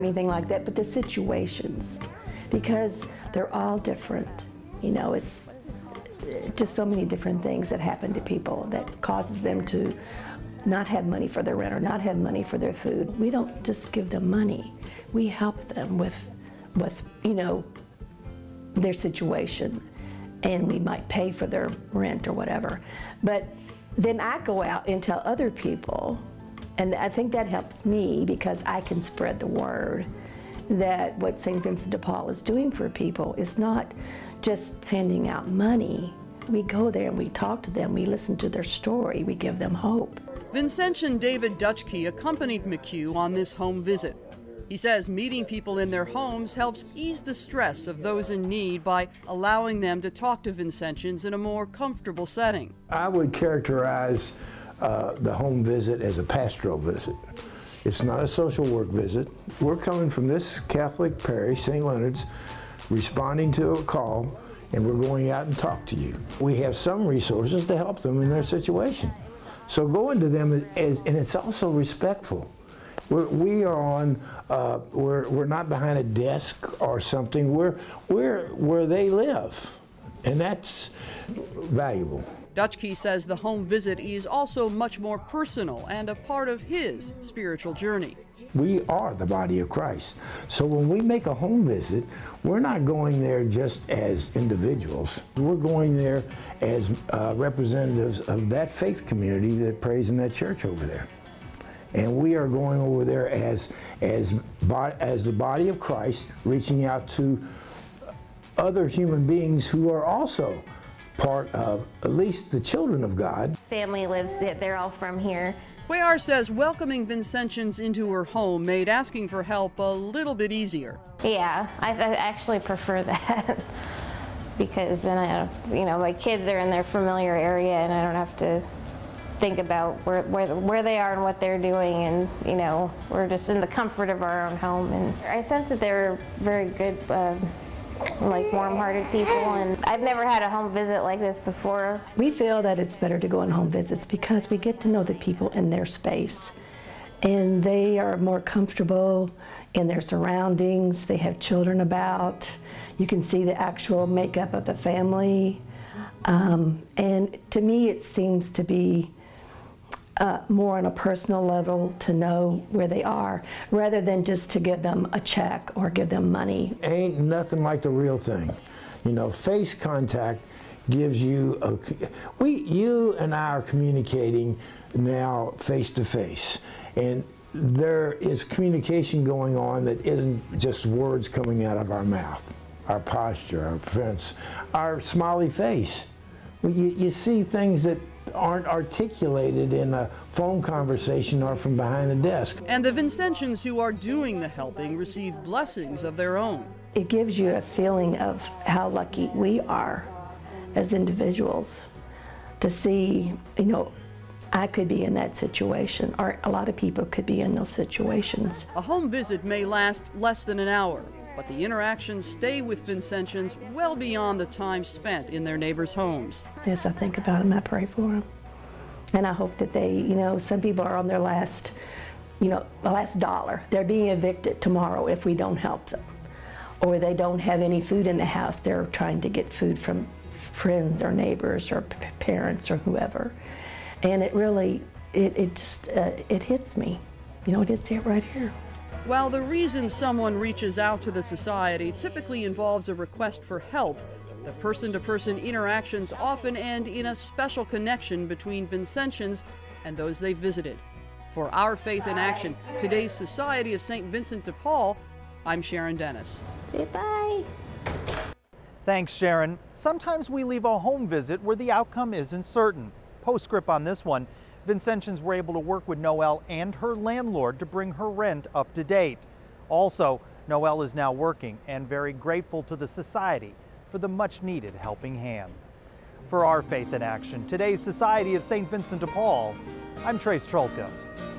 anything like that, but the situations, because they're all different. You know, it's just so many different things that happen to people that causes them to not have money for their rent or not have money for their food. We don't just give them money. We help them with you know, their situation, and we might pay for their rent or whatever. But then I go out and tell other people, and I think that helps me because I can spread the word that what St. Vincent de Paul is doing for people is not just handing out money. We go there and we talk to them, we listen to their story, we give them hope. Vincentian David Dutchkey accompanied McHugh on this home visit. He says meeting people in their homes helps ease the stress of those in need by allowing them to talk to Vincentians in a more comfortable setting. I would characterize the home visit as a pastoral visit. It's not a social work visit. We're coming from this Catholic parish, St. Leonard's, responding to a call, and we're going out and talk to you. We have some resources to help them in their situation. So going to them and it's also respectful. We're not behind a desk or something. We're where they live, and that's valuable. Dutchkey says the home visit is also much more personal and a part of his spiritual journey. We are the body of Christ. So when we make a home visit, we're not going there just as individuals. We're going there as representatives of that faith community that prays in that church over there. And we are going over there as the body of Christ, reaching out to other human beings who are also part of at least the children of God. Family lives, they're all from here. Cuellar says welcoming Vincentians into her home made asking for help a little bit easier. Yeah, I actually prefer that because then you know, my kids are in their familiar area and I don't have to think about where they are and what they're doing, and you know, we're just in the comfort of our own home. And I sense that they're very good, like warm-hearted people, and I've never had a home visit like this before. We feel that it's better to go on home visits because we get to know the people in their space, and they are more comfortable in their surroundings. They have children about. You can see the actual makeup of the family, and to me it seems to be more on a personal level to know where they are, rather than just to give them a check or give them money. Ain't nothing like the real thing. You know, face contact gives you you and I are communicating now face to face, and there is communication going on that isn't just words coming out of our mouth, our posture, our fence, our smiley face. You see things that aren't articulated in a phone conversation or from behind a desk. And the Vincentians who are doing the helping receive blessings of their own. It gives you a feeling of how lucky we are as individuals to see, you know, I could be in that situation, or a lot of people could be in those situations. A home visit may last less than an hour, but the interactions stay with Vincentians well beyond the time spent in their neighbors' homes. Yes, I think about them, I pray for them. And I hope that they, you know, some people are on their last, you know, the last dollar. They're being evicted tomorrow if we don't help them. Or they don't have any food in the house. They're trying to get food from friends or neighbors or parents or whoever. And it really, it just hits me. You know, it hits it right here. While the reason someone reaches out to the society typically involves a request for help, the person-to-person interactions often end in a special connection between Vincentians and those they've visited. For Our Faith in Action, today's Society of St. Vincent de Paul, I'm Sharon Dennis. Say bye. Thanks, Sharon. Sometimes we leave a home visit where the outcome isn't certain. Postscript on this one, Vincentians were able to work with Noelle and her landlord to bring her rent up to date. Also, Noelle is now working and very grateful to the Society for the much-needed helping hand. For Our Faith in Action, today's Society of St. Vincent de Paul, I'm Trace Trolka.